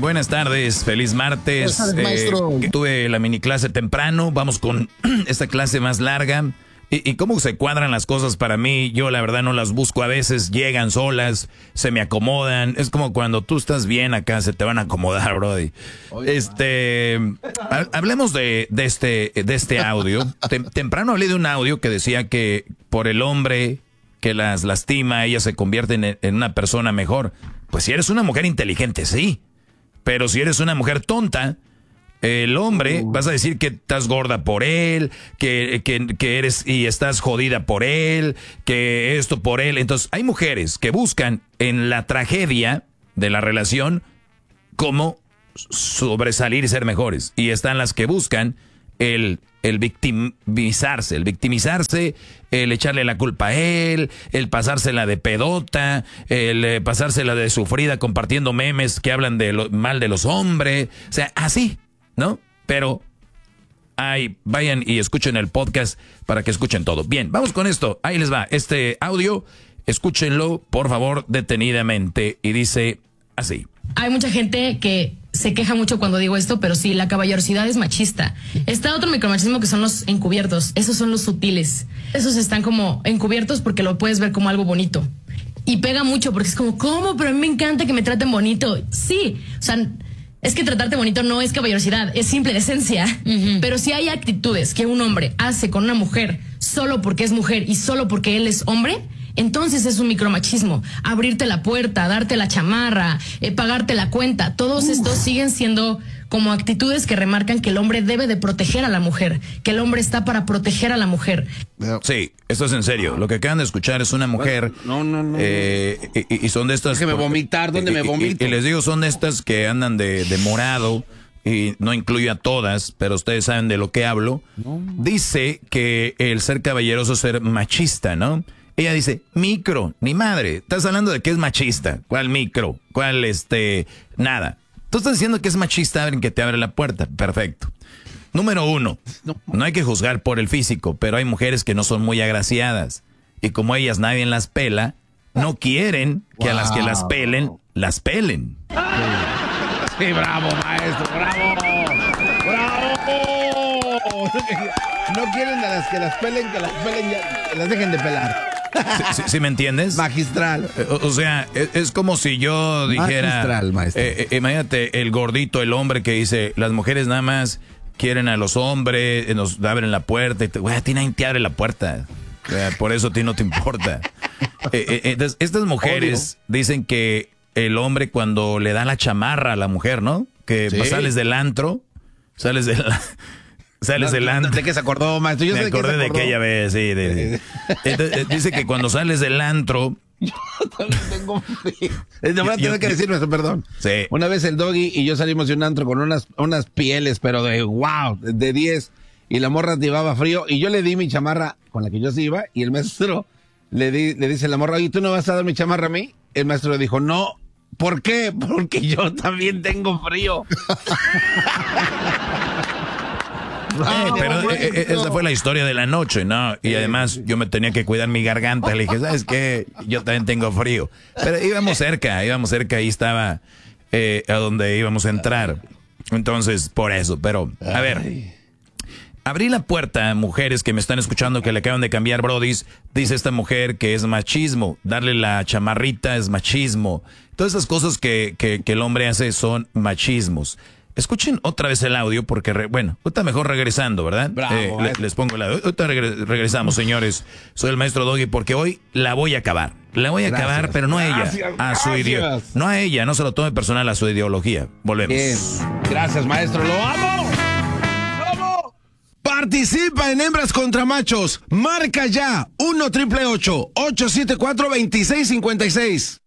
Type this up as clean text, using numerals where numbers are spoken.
Buenas tardes, feliz martes. Buenas tardes, maestro. Tuve la mini clase temprano, vamos con esta clase más larga. ¿Y cómo se cuadran las cosas para mí? Yo la verdad no las busco a veces, llegan solas, se me acomodan. Es como cuando tú estás bien acá, se te van a acomodar, brody. Hablemos de este audio. Temprano hablé de un audio que decía que por el hombre que las lastima, ellas se convierten en una persona mejor. Pues si eres una mujer inteligente, sí. Pero si eres una mujer tonta, el hombre, vas a decir que estás gorda por él, que eres y estás jodida por él, que esto por él. Entonces, hay mujeres que buscan en la tragedia de la relación cómo sobresalir y ser mejores. Y están las que buscan el victimizarse, el echarle la culpa a él, el pasársela de pedota, el pasársela de sufrida compartiendo memes que hablan mal de los hombres. O sea, así, ¿no? Pero vayan y escuchen el podcast para que escuchen todo. Bien, vamos con esto. Ahí les va. Este audio, escúchenlo, por favor, detenidamente. Y dice así. Hay mucha gente que se queja mucho cuando digo esto, pero sí, la caballerosidad es machista. Está otro micromachismo que son los encubiertos. Esos son los sutiles. Esos están como encubiertos porque lo puedes ver como algo bonito. Y pega mucho porque es como, ¿cómo? Pero a mí me encanta que me traten bonito. Sí, o sea, es que tratarte bonito no es caballerosidad, es simple esencia. Pero si hay actitudes que un hombre hace con una mujer solo porque es mujer y solo porque él es hombre, entonces es un micromachismo. Abrirte la puerta, darte la chamarra, pagarte la cuenta, todos estos siguen siendo como actitudes que remarcan que el hombre debe de proteger a la mujer, que el hombre está para proteger a la mujer. Sí, esto es en serio. Lo que acaban de escuchar es una mujer. No. Y son de estas. Déjeme vomitar, ¿dónde me vomito? Y les digo, son de estas que andan de morado. Y no incluyo a todas, pero ustedes saben de lo que hablo. Dice que el ser caballeroso es ser machista, ¿no? Ella dice, micro, ni madre. Estás hablando de que es machista. ¿Cuál micro? ¿Cuál nada? Tú estás diciendo que es machista alguien que te abre la puerta. Perfecto. Número 1, no hay que juzgar por el físico, pero hay mujeres que no son muy agraciadas. Y como ellas nadie las pela, no quieren que a las que las pelen, las pelen. Sí, bravo, maestro, bravo. No quieren a las que las pelen ya, las dejen de pelar. ¿Sí me entiendes? Magistral. O sea, es como si yo dijera... Magistral, maestro. Imagínate el gordito, el hombre que dice, las mujeres nada más quieren a los hombres, nos abren la puerta. Güey, a ti nadie te abre la puerta. Por eso a ti no te importa. Entonces, estas mujeres dicen que el hombre cuando le da la chamarra a la mujer, ¿no? Que sales del antro, sales del antro. ¿De qué se acordó, maestro? Me acordé de aquella vez, sí. Entonces, dice que cuando sales del antro... Yo también tengo frío. Te voy a tener que decir, maestro, perdón. Sí. Una vez el Doggy y yo salimos de un antro con unas pieles, pero de wow, de 10. Y la morra llevaba frío. Y yo le di mi chamarra con la que yo sí iba. Y el maestro le dice a la morra, oye, ¿tú no vas a dar mi chamarra a mí? El maestro le dijo, no. ¿Por qué? Porque yo también tengo frío. Pero esa fue la historia de la noche, ¿no? Y además yo me tenía que cuidar mi garganta. Le dije, ¿sabes qué? Yo también tengo frío. Pero íbamos cerca, ahí estaba a donde íbamos a entrar. Entonces, por eso. Pero, a ver, abrí la puerta, mujeres que me están escuchando que le acaban de cambiar, brodis. Dice esta mujer que es machismo. Darle la chamarrita es machismo. Todas esas cosas que el hombre hace son machismos. Escuchen otra vez el audio porque, bueno, ahorita mejor regresando, ¿verdad? Bravo, les pongo el audio. Ahorita regresamos, señores. Soy el maestro Doggy porque hoy la voy a acabar. La voy a acabar, pero no a ella, a su ideología. No a ella, no se lo tome personal, a su ideología. Volvemos. Bien. Gracias, maestro. ¡Lo amo! ¡Lo amo! Participa en Hembras contra Machos. Marca ya 1-888-874-2656.